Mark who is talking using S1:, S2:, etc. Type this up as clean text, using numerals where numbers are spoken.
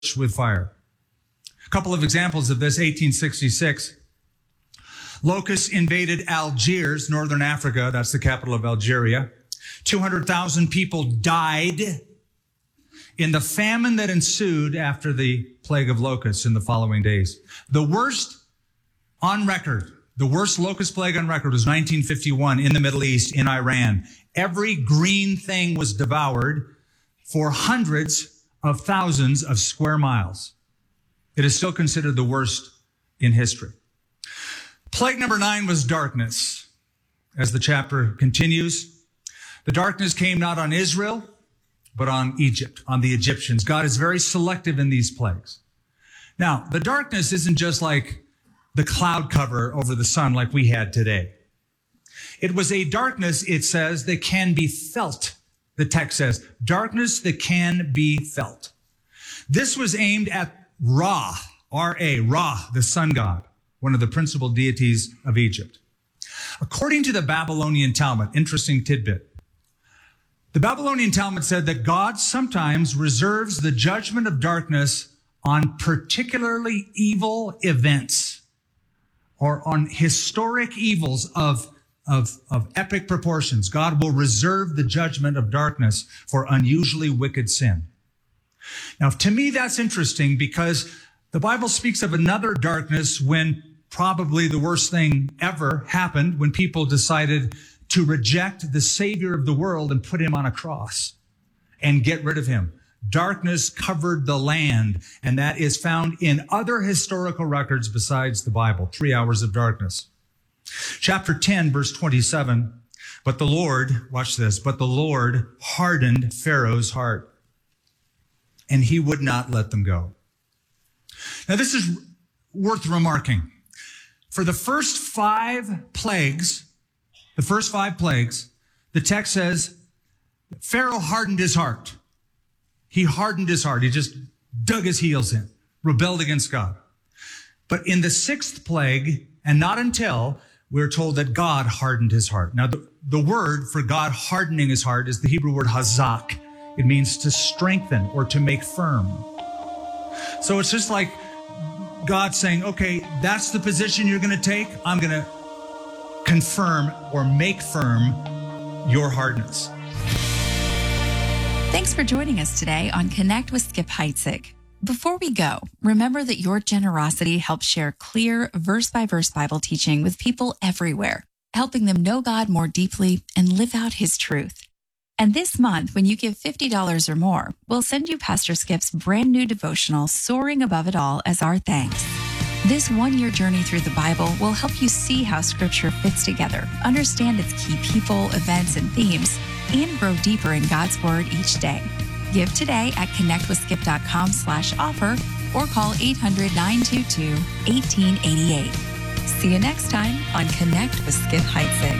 S1: with fire. A couple of examples of this: 1866, locusts invaded Algiers, northern Africa. That's the capital of Algeria. 200,000 people died in the famine that ensued after the plague of locusts in the following days. The worst on record, the worst locust plague on record was 1951 in the Middle East, in Iran. Every green thing was devoured for hundreds of thousands of square miles. It is still considered the worst in history. Plague number 9 was darkness. As the chapter continues, the darkness came not on Israel, but on Egypt, on the Egyptians. God is very selective in these plagues. Now, the darkness isn't just like the cloud cover over the sun like we had today. It was a darkness, it says, that can be felt. The text says, darkness that can be felt. This was aimed at Ra, R-A, Ra, the sun god, one of the principal deities of Egypt. According to the Babylonian Talmud, interesting tidbit, the Babylonian Talmud said that God sometimes reserves the judgment of darkness on particularly evil events or on historic evils of epic proportions. God will reserve the judgment of darkness for unusually wicked sin. Now, to me, that's interesting because the Bible speaks of another darkness when probably the worst thing ever happened, when people decided to reject the Savior of the world and put him on a cross and get rid of him. Darkness covered the land, and that is found in other historical records besides the Bible. 3 hours of darkness. Chapter 10, verse 27, but the Lord, watch this, but the Lord hardened Pharaoh's heart, and he would not let them go. Now, this is worth remarking. For the first 5 plagues, the text says, Pharaoh hardened his heart. He hardened his heart. He just dug his heels in, rebelled against God. But in the 6th plague, and not until, we're told that God hardened his heart. Now, the word for God hardening his heart is the Hebrew word hazak. It means to strengthen or to make firm. So it's just like God saying, okay, that's the position you're going to take. I'm going to confirm or make firm your hardness.
S2: Thanks for joining us today on Connect with Skip Heitzig. Before we go, remember that your generosity helps share clear verse-by-verse Bible teaching with people everywhere, helping them know God more deeply and live out his truth. And this month, when you give $50 or more, we'll send you Pastor Skip's brand new devotional, Soaring Above It All, as our thanks. This 1-year journey through the Bible will help you see how Scripture fits together, understand its key people, events, and themes, and grow deeper in God's Word each day. Give today at connectwithskip.com/offer or call 800-922-1888. See you next time on Connect with Skip Heitzig.